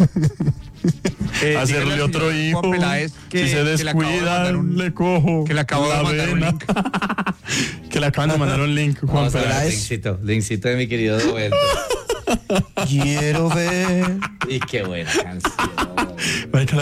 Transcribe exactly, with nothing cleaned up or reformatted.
Eh, Hacerle dígale al otro señor hijo. Juan Peláez que, si se que le acabo de descuida, mandar un- le cojo. que le acabo de la mandar un vena. link. Que le acaban de mandar un link, Juan Vamos a ver, Peláez. linkcito, linkcito de mi querido Roberto. Quiero ver. Y qué buena canción. Marica, la